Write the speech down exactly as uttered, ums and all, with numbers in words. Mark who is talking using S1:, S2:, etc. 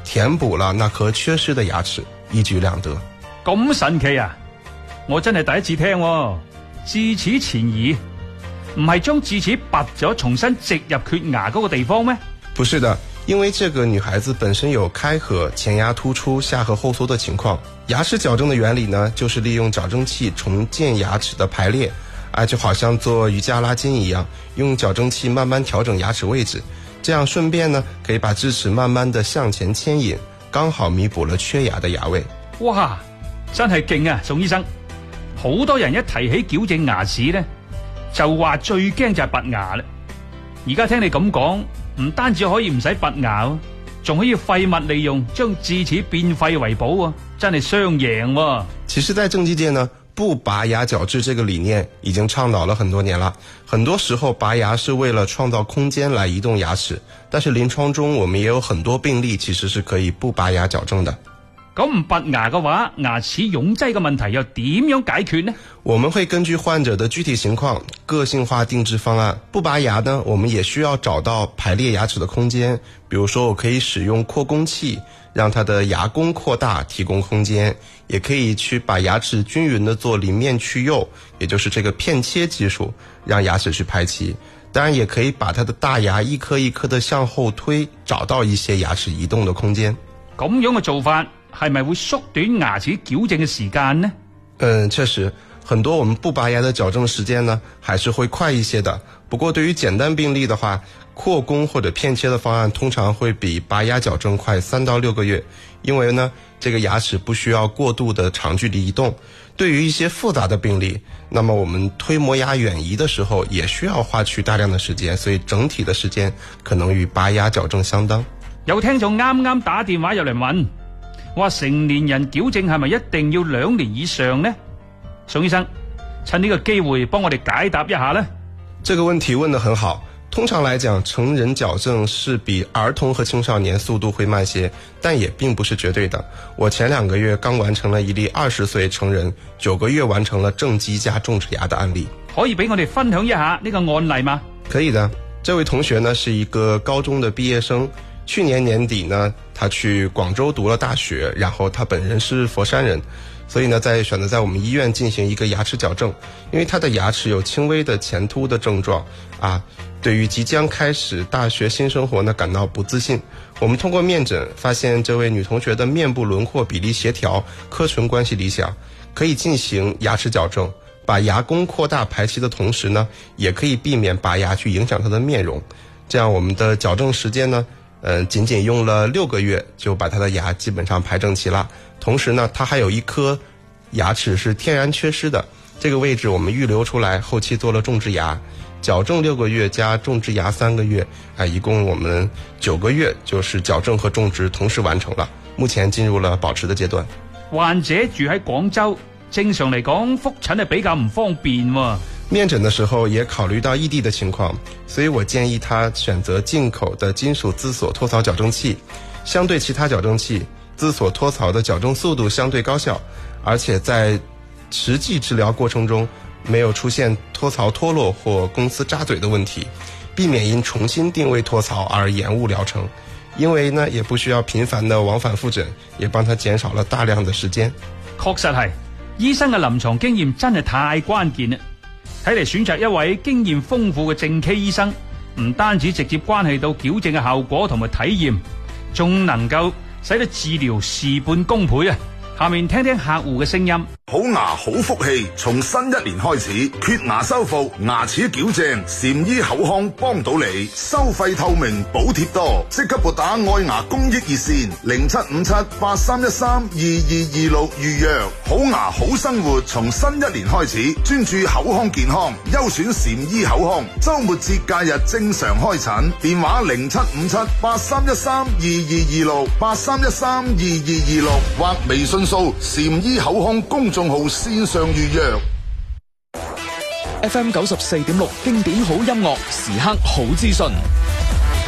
S1: 填補了那顆缺失的牙齒，一舉兩得。
S2: 咁神奇啊！我真係第一次聽喎。智齒前移唔係將智齒拔咗，重新植入缺牙嗰個地方咩？
S1: 不是的，因為這個女孩子本身有開合、前牙突出、下頜後縮的情況。牙齒矯正的原理呢，就是利用矯正器重建牙齒的排列，啊，就好像做瑜伽拉筋一樣，用矯正器慢慢調整牙齒位置，這樣順便呢可以把智齒慢慢的向前牽引，剛好彌補了缺牙的牙位。
S2: 哇，真係勁啊，宋醫生！好多人一提起矯正牙齒呢，就話最驚就係拔牙啦。而家聽你咁講，唔單止可以唔使拔牙，仲可以廢物利用，將智齒變廢為寶，真係雙贏喎。
S1: 其實在政績界呢，不拔牙矯治這個理念已經倡導了很多年了。很多時候拔牙是為了創造空間來移動牙齒，但是臨床中我們也有很多病例其實是可以不拔牙矯正的。
S2: 咁唔拔牙嘅話，牙齒擁擠嘅問題又點樣解決呢？
S1: 我們會根據患者的具體情況，個性化定制方案。不拔牙呢，我們也需要找到排列牙齒的空間。比如說，我可以使用擴弓器，讓它的牙弓擴大，提供空間；也可以去把牙齒均勻的做鄰面去釉，也就是這個片切技術，讓牙齒去排齊。當然，也可以把它的大牙一顆一顆的向後推，找到一些牙齒移動的空間。
S2: 咁樣嘅做法係咪會縮短牙齒矯正嘅時間呢？
S1: 嗯，確實，很多我們不拔牙的矯正時間呢，還是會快一些的。不過對於簡單病例的話，擴弓或者片切的方案通常會比拔牙矯正快三到六個月，因為呢，這個牙齒不需要過度的長距離移動。對於一些複雜的病例，那麼我們推磨牙遠移的時候，也需要花去大量的時間，所以整體的時間可能與拔牙矯正相當。
S2: 有聽眾啱啱打電話入嚟問，話成年人矯正係咪一定要兩年以上呢？宋醫生，趁呢個機會幫我哋解答一下呢。
S1: 這個問題問得很好。通常來講，成人矯正是比兒童和青少年速度會慢些，但也並不是絕對的。我前兩個月剛完成了一例二十歲成人九個月完成了正畸加種植牙的案例，
S2: 可以俾我哋分享一下呢個案例嗎？
S1: 可以的。這位同學呢是一個高中的畢業生，去年年底呢他去廣州讀了大學，然後他本人是佛山人，所以呢在選擇在我們醫院進行一個牙齒矯正，因為他的牙齒有輕微的前凸的症狀啊。對於即將開始大學新生活呢感到不自信。我們通過面診發現這位女同學的面部輪廓比例協調，科唇關係理想，可以進行牙齒矯正，把牙弓擴大排齊的同時呢也可以避免拔牙去影響她的面容。這樣我們的矯正時間呢呃，僅僅用了六個月就把她的牙基本上排整齊了。同時呢她還有一顆牙齒是天然缺失的，這個位置我們預留出來，後期做了種植牙。矯正六個月加種植牙三個月，啊，一共我們九個月，就是矯正和種植同時完成了。目前進入了保持的階段。
S2: 患者住喺廣州，正常嚟講復診係比較唔方便喎。
S1: 面診的時候也考慮到異地的情況，所以我建議他選擇進口的金屬資鎖脫槽矯正器。相對其他矯正器，資鎖脫槽的矯正速度相對高效，而且在實際治療過程中沒有出現脫槽脫落或公司扎嘴的問題，避免因重新定位脫槽而延誤療程。因為呢也不需要頻繁的往返復診，也幫他減少了大量的時間。
S2: 確實係，醫生嘅臨床經驗真係太關鍵啦。睇嚟選擇一位經驗豐富嘅正畸醫生，唔單止直接關係到矯正嘅效果同埋體驗，仲能夠使到治療事半功倍啊！下面聽聽客戶嘅聲音。
S3: 好牙好福氣，從新一年開始，缺牙修復、牙齒矯正，禪醫口腔幫到你，收費透明，補貼多，即刻撥打愛牙公益熱線零七五七八三一三二二二六預約。好牙好生活，從新一年開始，專注口腔健康，優選禪醫口腔，周末節假日正常開診，電話零七五七八三一三二二二六八三一三二二二六或微信掃禪醫口腔公眾號線上預約。
S4: F M 九十四點六經典好音樂，時刻好資訊。